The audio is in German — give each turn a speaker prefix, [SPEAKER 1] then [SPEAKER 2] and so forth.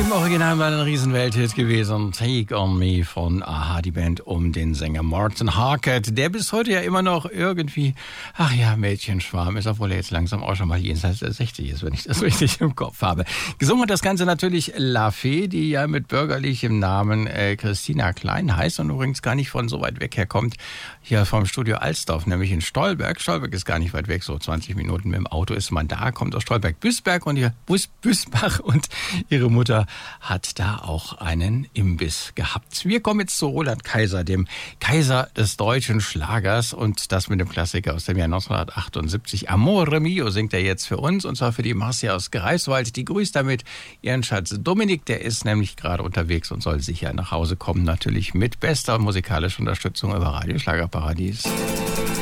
[SPEAKER 1] Im Original war ein Riesenwelthit gewesen. Take on Me von a-ha, die Band um den Sänger Morten Harket, der bis heute ja immer noch irgendwie, Mädchenschwarm ist, obwohl er jetzt langsam auch schon mal jenseits der 60 ist, wenn ich das richtig im Kopf habe. Gesungen hat das Ganze natürlich La Fee, die ja mit bürgerlichem Namen Christina Klein heißt und übrigens gar nicht von so weit weg herkommt, hier vom Studio Alsdorf, nämlich in Stolberg. Stolberg ist gar nicht weit weg, so 20 Minuten mit dem Auto ist man da, kommt aus Stolberg-Büßberg und ihr Büßbach und ihre Mutter hat da auch einen Imbiss gehabt. Wir kommen jetzt zu Roland Kaiser, dem Kaiser des deutschen Schlagers und das mit dem Klassiker aus dem Jahr 1978. Amore Mio singt er jetzt für uns und zwar für die Marcia aus Greifswald. Die grüßt damit ihren Schatz Dominik, der ist nämlich gerade unterwegs und soll sicher nach Hause kommen, natürlich mit bester musikalischer Unterstützung über Radio Schlagerparadies.